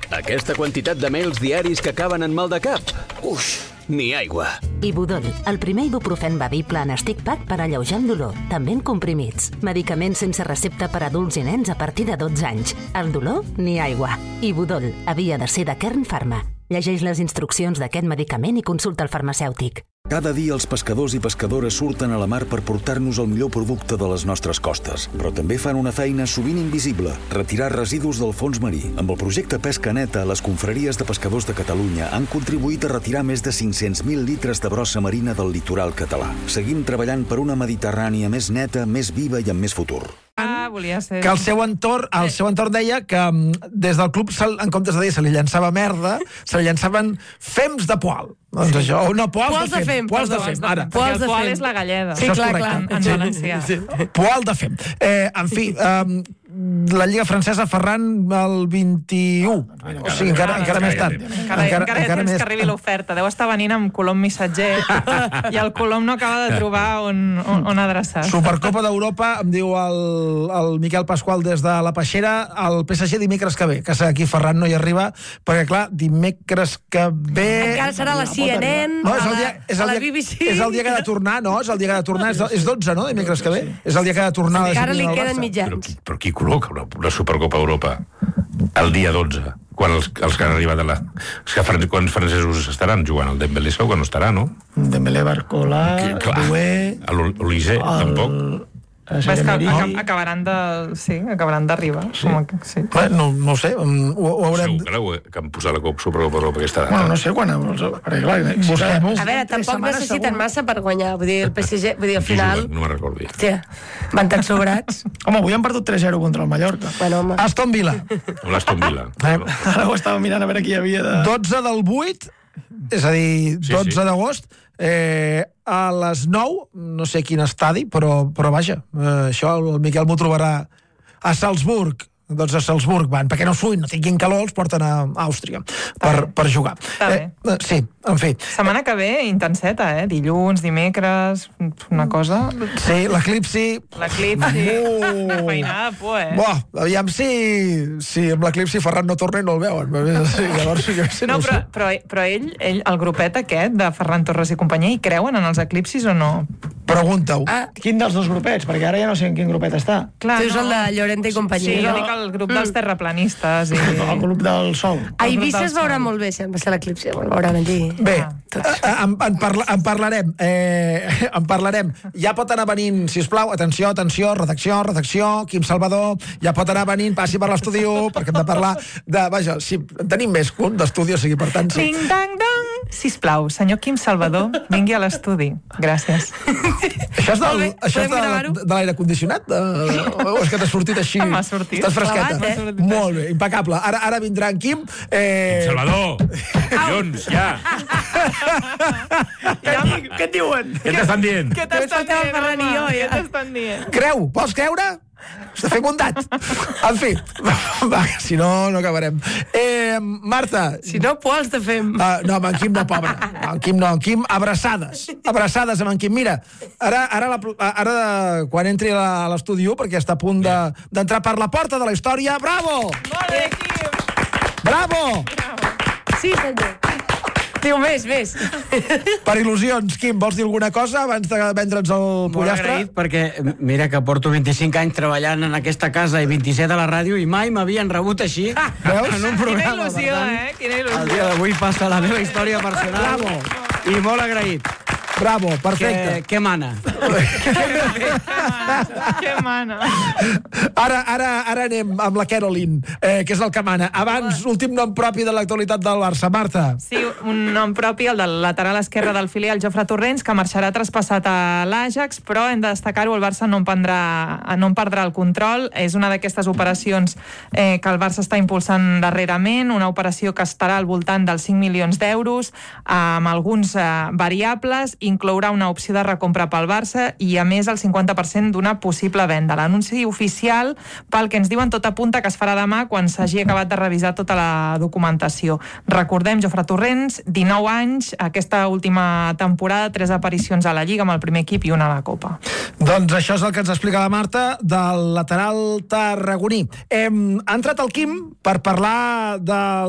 Aquesta quantitat de mails diaris que acaben en mal de cap? Ni aigua. Ibudol, el primer ibuprofen bevible en stick pack per alleujar el dolor, també en comprimits. Medicaments sense recepta per a adults i nens a partir de 12 anys. El dolor, ni aigua. Ibudol, havia de ser de Kern Pharma. Llegeix les instruccions d'aquest medicament i consulta el farmacèutic. Cada dia els pescadors i pescadores surten a la mar per portar-nos el millor producte de les nostres costes. Però també fan una feina sovint invisible, retirar residus del fons marí. Amb el projecte Pesca Neta, les confraries de pescadors de Catalunya han contribuït a retirar més de 500.000 litres de brossa marina del litoral català. Seguim treballant per una Mediterrània més neta, més viva i amb més futur. Volia ser... Que el seu entorn deia que des del club, en comptes de dir se li llançava merda, se li llançaven fems de poal. Doncs això, no, poals de fem. Poals de fem, ara. Perquè el poal és la galleda. Sí, clar, en valencià. Sí. Poal de fem. En fi, la Lliga Francesa, Ferran, el 21. O sigui, encara més tard. Encara tens que arribi l'oferta. Deu estar venint amb Colom missatger i el Colom no acaba de trobar on adreçar. Supercopa d'Europa, em diu el Miquel Pasqual des de la Peixera, el PSG dimecres que ve, que aquí Ferran no hi arriba, perquè clar, dimecres que ve... Encara serà la CNN, no, a la BBC... És el dia que ha de tornar, no? És el dia que ha de tornar, és 12, no? Dimecres que ve? És el dia que ha de tornar... Encara li queden mitjans. Però qui col·loca una Supercopa Europa el dia 12? Quan els que han arribat quants francesos estaran jugant? El Dembélé segur que no estarà, no? Dembélé, Barcola, Doué... L'Olysée, tampoc. Acabaran d'arribar. Sí. No sé, ho haurem... Segur que han posat la Supercopa Europa aquesta data. Bueno, no sé quan... A veure, tampoc necessiten massa per guanyar. Vull dir, el PSG, al final... No me'n recordo. Hòstia, van tan sobrats. Home, avui han perdut 3-0 contra el Mallorca. Bueno, home. Aston Villa. L'Aston Villa. Ara ho estava mirant a veure qui hi havia de... 12 del 8, és a dir, 12 d'agost, a les 9, no sé quin estadi, però vaja, això el Miquel m'ho trobarà a Salzburg. Doncs a Salzburg van, perquè no suïn, no tinguin calor, els porten a Àustria per jugar. Sí, en fi. Setmana que ve, intenseta, dilluns, dimecres, una cosa... Sí, l'eclipsi... Una feinada de por, aviam si amb l'eclipsi Ferran no torna i no el veuen. Llavors, no, però ell, el grupet aquest de Ferran Torres i companyia, hi creuen en els eclipsis o no? Pregunta-ho. Quin dels dos grupets? Perquè ara ja no sé en quin grupet està. Tu és el de Llorente i companyia. Sí, jo dic el grup dels terraplanistes. El grup del Sol. A Eivissa es veurà molt bé, sembla ser l'eclipsi. El veuran allí. Bé, en parlarem. Ja pot anar venint, sisplau, atenció, redacció, Quim Salvador, ja pot anar venint, passi per l'estudi 1, perquè hem de parlar de... Vaja, si tenim més que un d'estudi, o sigui, per tant... Ding, dang, dang! Sisplau, senyor Quim Salvador, vingui a l'estudi. Gràcies. Això és de l'aire condicionat? O és que t'has sortit així? M'ha sortit. Estàs fresqueta? Molt bé, impecable. Ara vindrà en Quim. Salvador! Collons, ja! Què et diuen? Què t'estan dient? Què t'estan dient? Creu, vols creure? Has de fer bondat. En fi, va, si no acabarem. Marta. Si no, poals de fem. No, amb en Quim no, pobre. En Quim, abraçades. Abraçades amb en Quim. Mira, ara quan entri a l'estudi 1, perquè està a punt d'entrar per la porta de la història, bravo! Molt bé, Quim! Bravo! Sí, senyor. Diu, més. Per il·lusions, Quim, vols dir alguna cosa abans de vendre'ns el pollastre? Molt agraït, perquè mira que porto 25 anys treballant en aquesta casa i 27 a la ràdio i mai m'havien rebut així en un programa. Quina il·lusió, Quina il·lusió. El dia d'avui passa la meva història personal. Bravo. I molt agraït. Bravo, perfecte. Què mana? Què mana? Ara anem amb la Caroline, que és el que mana. Abans, últim nom propi de l'actualitat del Barça. Marta. Sí, un nom propi, el del lateral esquerre del filial, Jofre Torrents, que marxarà traspassat a l'Ajax, però hem de destacar-ho, el Barça no en perdrà el control. És una d'aquestes operacions que el Barça està impulsant darrerament, una operació que estarà al voltant dels 5 milions d'euros, amb alguns variables, inclourà una opció de recompra pel Barça i, a més, el 50% d'una possible venda. L'anunci oficial, pel que ens diuen, tot apunta que es farà demà quan s'hagi acabat de revisar tota la documentació. Recordem, Jofre Torrents, 19 anys, aquesta última temporada, 3 aparicions a la Lliga amb el primer equip i una a la Copa. Doncs això és el que ens explica la Marta del lateral tarragoní. Ha entrat el Quim per parlar del